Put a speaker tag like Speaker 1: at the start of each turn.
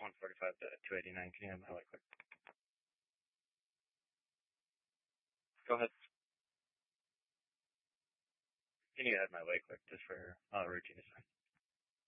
Speaker 1: 145 to 289. Can you have my light quick? Go ahead. Can you add my light quick just for routine design?